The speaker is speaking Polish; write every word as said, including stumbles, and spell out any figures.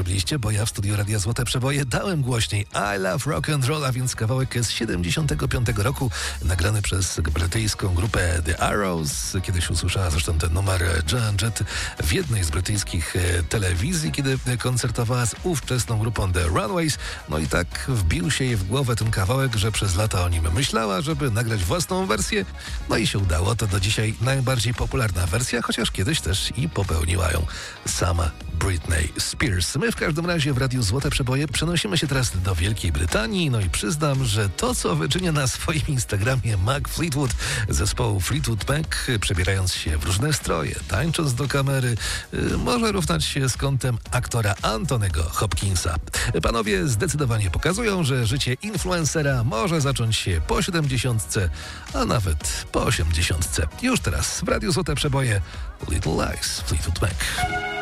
mogliście, bo ja w studiu Radia Złote Przeboje dałem głośniej I Love Rock and Roll, a więc kawałek z siedemdziesiątego piątego roku, nagrany przez brytyjską grupę The Arrows. Kiedyś usłyszała zresztą ten numer Joan Jett w jednej z brytyjskich telewizji, kiedy koncertowała z ówczesną grupą The Runaways. No i tak wbił się jej w głowę ten kawałek, że przez lata o nim myślała, żeby nagrać własną wersję. No i się udało. To do dzisiaj najbardziej popularna wersja, chociaż kiedyś też i popełniła ją sama Britney Spears. My w każdym razie w Radiu Złote Przeboje przenosimy się teraz do Wielkiej Brytanii. No i przyznam, że to, co wyczynia na swoim Instagramie Mac Fleetwood zespołu Fleetwood Mac, przebierając się w różne stroje, tańcząc do kamery, yy, może równać się z kątem aktora Antonego Hopkinsa. Panowie zdecydowanie pokazują, że życie influencera może zacząć się po siedemdziesiątce, a nawet po osiemdziesiątce. Już teraz w Radiu Złote Przeboje Little Lies Fleetwood Mac.